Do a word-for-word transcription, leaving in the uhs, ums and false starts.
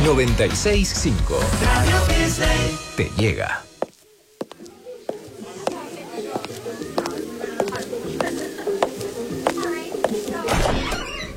noventa y seis punto cinco. Radio Disney te llega.